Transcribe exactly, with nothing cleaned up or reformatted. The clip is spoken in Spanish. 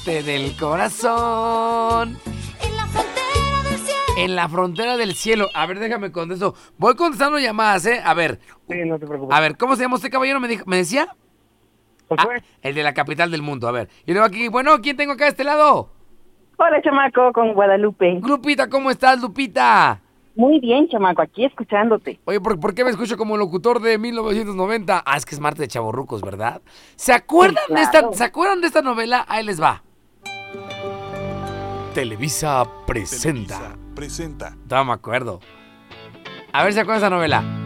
norte del corazón. En la frontera del cielo. En la frontera del cielo. A ver, déjame contesto. Voy contestando llamadas, ¿eh? A ver. Sí, no te preocupes. A ver, ¿cómo se llama usted, caballero? ¿Me, dijo, ¿me decía? Josué. Ah, el de la capital del mundo, a ver. Y luego aquí, bueno, ¿quién tengo acá de este lado? Hola, chamaco, con Guadalupe. Lupita, ¿cómo estás, Lupita? Muy bien, chamaco, aquí escuchándote. Oye, ¿por, ¿por qué me escucho como locutor de mil novecientos noventa? Ah, es que es martes de chavorrucos, ¿verdad? ¿Se acuerdan, Sí, de esta, claro. ¿Se acuerdan de esta novela? Ahí les va. Televisa presenta. Televisa presenta. No me acuerdo. A ver si se acuerdan de esa novela.